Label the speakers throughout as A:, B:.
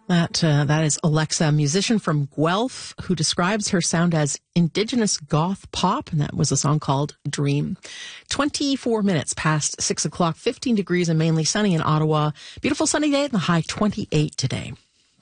A: That is Alexa, a musician from Guelph, who describes her sound as indigenous goth pop, and that was a song called Dream. 24 minutes past 6 o'clock, 15 degrees and mainly sunny in Ottawa. Beautiful sunny day and the high 28 today.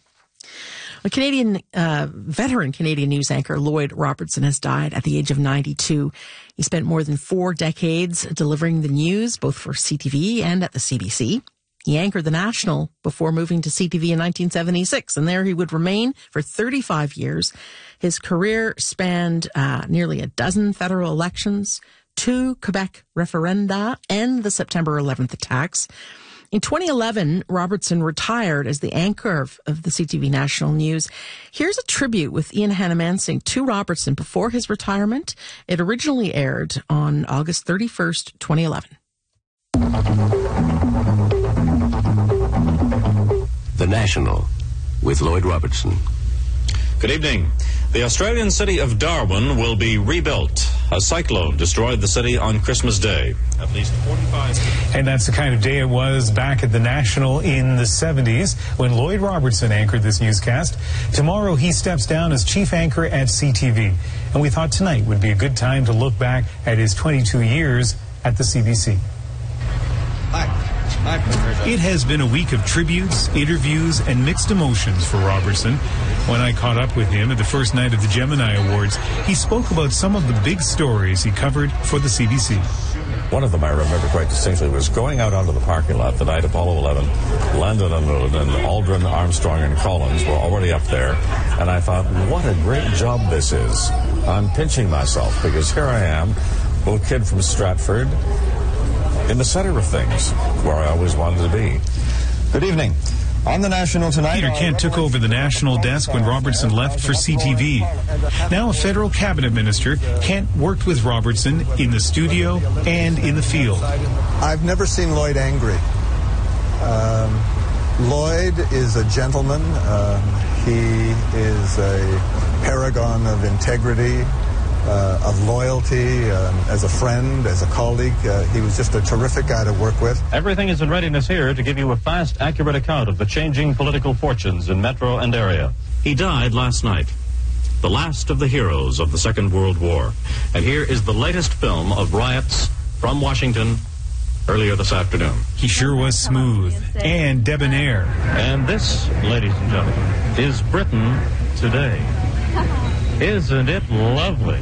A: A veteran Canadian news anchor, Lloyd Robertson, has died at the age of 92. He spent more than 4 decades delivering the news, both for CTV and at the CBC. He anchored The National before moving to CTV in 1976, and there he would remain for 35 years. His career spanned nearly a dozen federal elections, 2 Quebec referenda, and the September 11th attacks. In 2011, Robertson retired as the anchor of the CTV National News. Here's a tribute with Ian Hannah-Mansing to Robertson before his retirement. It originally aired on August 31st, 2011.
B: The National with Lloyd Robertson.
C: Good evening. The Australian city of Darwin will be rebuilt. A cyclone destroyed the city on Christmas Day. At least 45...
D: And that's the kind of day it was back at the National in the 70s when Lloyd Robertson anchored this newscast. Tomorrow he steps down as chief anchor at CTV. And we thought tonight would be a good time to look back at his 22 years at the CBC. It has been a week of tributes, interviews, and mixed emotions for Robertson. When I caught up with him at the first night of the Gemini Awards, he spoke about some of the big stories he covered for the CBC.
E: One of them I remember quite distinctly was going out onto the parking lot the night Apollo 11 landed on the moon, and Aldrin, Armstrong, and Collins were already up there. And I thought, what a great job this is. I'm pinching myself because here I am, little kid from Stratford, in the center of things, where I always wanted to be.
F: Good evening. On the National tonight...
D: Peter Kent took over the National desk when Robertson left for CTV. Now a federal cabinet minister, Kent worked with Robertson in the studio and in the field.
F: I've never seen Lloyd angry. Lloyd is a gentleman. He is a paragon of integrity, of loyalty, as a friend, as a colleague. He was just a terrific guy to work with.
C: Everything is in readiness here to give you a fast, accurate account of the changing political fortunes in Metro and area. He died last night, the last of the heroes of the Second World War. And here is the latest film of riots from Washington earlier this afternoon.
D: He sure was smooth and debonair.
C: And this, ladies and gentlemen, is Britain today. Isn't it lovely?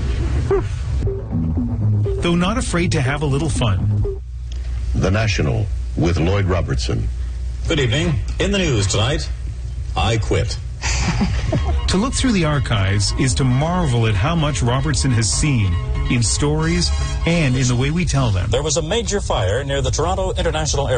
D: Though not afraid to have a little fun.
B: The National with Lloyd Robertson.
C: Good evening. In the news tonight, I quit.
D: To look through the archives is to marvel at how much Robertson has seen in stories and in the way we tell them.
C: There was a major fire near the Toronto International Airport.